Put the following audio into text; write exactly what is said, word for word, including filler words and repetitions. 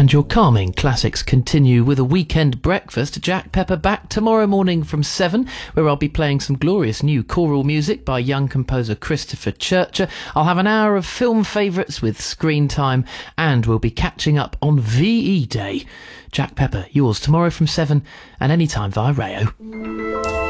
And your calming classics continue with a weekend breakfast. Jack Pepper back tomorrow morning from seven, where I'll be playing some glorious new choral music by young composer Christopher Churcher. I'll have an hour of film favourites with Screen Time, and we'll be catching up on V E Day. Jack Pepper, yours tomorrow from seven and anytime via Rayo.